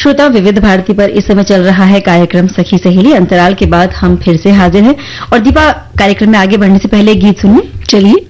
श्रोता, विविध भारती पर इस समय चल रहा है कार्यक्रम सखी सहेली। अंतराल के बाद हम फिर से हाजिर हैं और दीपा, कार्यक्रम में आगे बढ़ने से पहले गीत सुनिए। चलिए